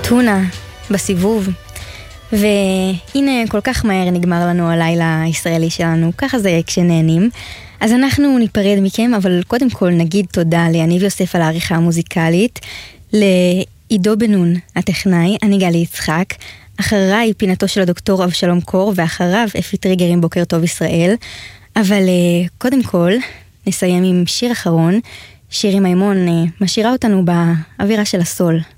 טונה בסיבוב. והנה כל כך מהר נגמר לנו הלילה הישראלי שלנו, ככה זה כשנהנים. אז אנחנו ניפרד מכם, אבל קודם כל נגיד תודה ליניב יוסף על העריכה המוזיקלית, לעידו בנון הטכנאי, אני גלי יצחק, אחריי פינתו של הדוקטור אבשלום קור, ואחריו אפי טריגר עם בוקר טוב ישראל. אבל קודם כל נסיים עם שיר אחרון. שירי מימון משאירה אותנו באווירה של הסול.